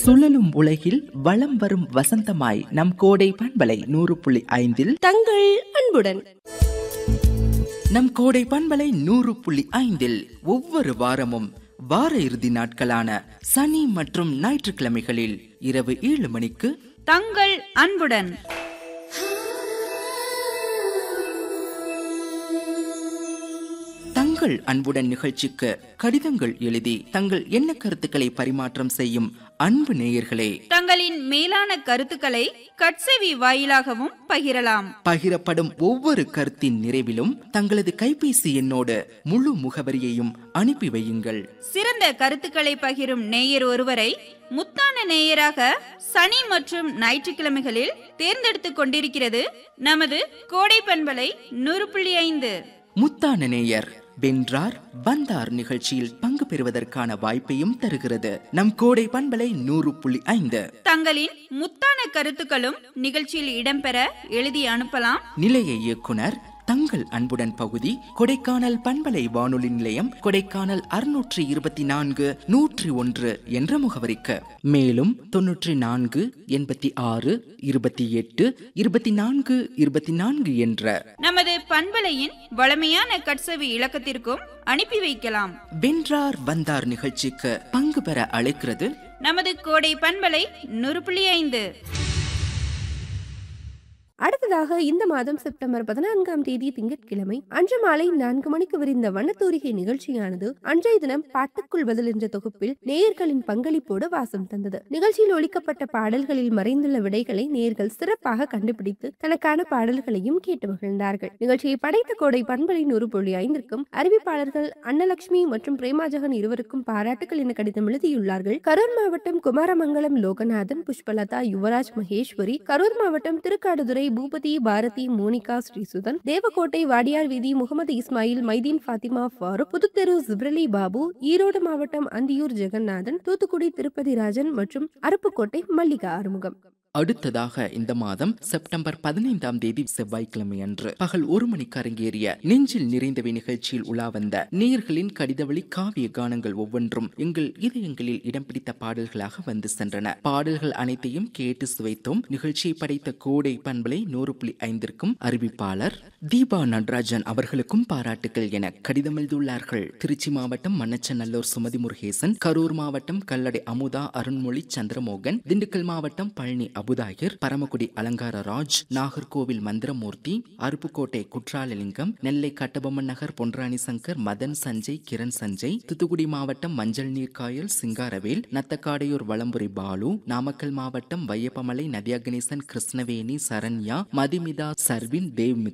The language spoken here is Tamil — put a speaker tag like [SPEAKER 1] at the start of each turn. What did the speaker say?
[SPEAKER 1] சுழலும் உலகில் வலம் வரும் வசந்தமாய் நம் கோடை பண்பலை 100.5
[SPEAKER 2] தங்கள் அன்புடன்.
[SPEAKER 1] நம் கோடை பண்பலை 100.5 ஒவ்வொரு வாரமும் வார இறுதி நாட்களான சனி மற்றும் ஞாயிற்றுக்கிழமைகளில் இரவு 7 மணிக்கு
[SPEAKER 2] தங்கள் அன்புடன்.
[SPEAKER 1] தங்கள் அன்புடன் நிகழ்ச்சிக்கு கடிதங்கள் எழுதி தங்கள் எண்ண கருத்துக்களை பரிமாற்றம் செய்யும் அன்பு நேயர்களே,
[SPEAKER 2] தங்களின் மேலான கருத்துக்களை கட்செவி வாயிலாகவும் பகிரலாம்.
[SPEAKER 1] பகிரப்படும் ஒவ்வொரு கருத்தின் நிறைவிலும் தங்களது கைபேசி எண்ணோடு முழு முகவரியையும் அனுப்பி வையுங்கள்.
[SPEAKER 2] சிறந்த கருத்துக்களை பகிரும் நேயர் ஒருவரை முத்தான நேயராக சனி மற்றும் ஞாயிற்றுக்கிழமைகளில் தேர்ந்தெடுத்துக் கொண்டிருக்கிறது நமது கோடை பண்பலை 100.5.
[SPEAKER 1] முத்தான நேயர் வென்றார் வந்தார் நிகழ்ச்சியில் பங்கு பெறுவதற்கான வாய்ப்பையும் தருகிறது நம் கோடை பண்பலை 100.5.
[SPEAKER 2] தங்களின் முத்தான கருத்துக்களும் நிகழ்ச்சியில் இடம்பெற எழுதி அனுப்பலாம்.
[SPEAKER 1] நிலைய இயக்குனர் தங்கள் அன்புடன் பகுதி, கொடைக்கானல் பண்பலை வானொலி நிலையம், கொடைக்கானல் 624 101 என்ற முகவரிக்கு. மேலும் 94 86 28 24 24 என்ற
[SPEAKER 2] நமது பண்பலையின் வளமையான கட்செவி இலக்கத்திற்கும் அனுப்பி வைக்கலாம்.
[SPEAKER 1] வென்றார் வந்தார் நிகழ்ச்சிக்கு பங்கு பெற அழைக்கிறது
[SPEAKER 2] நமது கோடை பண்பலை 100.5.
[SPEAKER 3] அடுத்ததாக இந்த மாதம் செப்டம்பர் 14ஆம் தேதி திங்கட்கிழமை அன்று மாலை 4 மணிக்கு விரிந்த வண்ணத்தூரிகை நிகழ்ச்சியானது அன்றைய தினம் பாட்டுக்குள் பதில் என்ற தொகுப்பில் நேயர்களின் பங்களிப்போடு வாசம் தந்தது. நிகழ்ச்சியில் ஒலிக்கப்பட்ட பாடல்களில் மறைந்துள்ள விடைகளை நேயர்கள் சிறப்பாக கண்டுபிடித்து தனக்கான பாடல்களையும் கேட்டு மகிழ்ந்தார்கள். நிகழ்ச்சியை படைத்த கோடை பண்பலை 100.5க்கும் அறிவிப்பாளர்கள் அன்னலட்சுமி மற்றும் பிரேமாஜகன் இருவருக்கும் பாராட்டுகள் என கடிதம் எழுதியுள்ளார்கள். கரூர் மாவட்டம் குமாரமங்கலம் லோகநாதன், புஷ்பலதா, யுவராஜ், மகேஸ்வரி, கரூர் மாவட்டம் திருக்காடுதுறை பூபதி, பாரதி, மோனிகா, ஸ்ரீசுதன், தேவக்கோட்டை வாடியார் வீதி முகமது இஸ்மாயில், மைதீன் ஃபாத்திமா, ஃபாரூக், புதுத்தெரு ஜிப்ரலி பாபு, ஈரோடு மாவட்டம் அந்தியூர் ஜெகநாதன், தூத்துக்குடி திருப்பதி ராஜன் மற்றும் அருப்புக்கோட்டை மல்லிகா ஆறுமுகம்.
[SPEAKER 1] அடுத்ததாக இந்த மாதம் செப்டம்பர் 15ஆம் தேதி செவ்வாய்க்கிழமை அன்று பகல் 1 மணிக்கு அரங்கேறிய நெஞ்சில் நிறைந்தவை நிகழ்ச்சியில் உலா வந்த நேயர்களின் கடிதவழி காவிய கானங்கள் ஒவ்வொன்றும் எங்கள் இதயங்களில் இடம் பிடித்த பாடல்களாக வந்து சென்றன. பாடல்கள் அனைத்தையும் கேட்டு சுவைத்தோம். நிகழ்ச்சியை படைத்த கோடை பண்பலை 100.5க்கும் அறிவிப்பாளர் தீபா நடராஜன் அவர்களுக்கும் பாராட்டுகள் என கடிதம் எழுதியுள்ளார்கள். திருச்சி மாவட்டம் மண்ணச்சநல்லூர் சுமதி முருகேசன், கரூர் மாவட்டம் கல்லடை அமுதா அருண்மொழி சந்திரமோகன், திண்டுக்கல் மாவட்டம் பழனி அபுதாயர், பரமக்குடி அலங்கார ராஜ், நாகர்கோவில் மந்திரமூர்த்தி, அருப்புக்கோட்டை குற்றாலலிங்கம், நெல்லை கட்டபொம்மன் நகர் பொன்ராணி சங்கர், மதன் சஞ்சய், கிரண் சஞ்சய், தூத்துக்குடி மாவட்டம் மஞ்சள் நீர்காயல் சிங்காரவேல், நத்தக்காடையூர் வளம்புரி பாலு, நாமக்கல் மாவட்டம் வையப்பமலை நதியா கணேசன், கிருஷ்ணவேணி, சரண்யா, மதிமிதா, சர்வின், தேவ்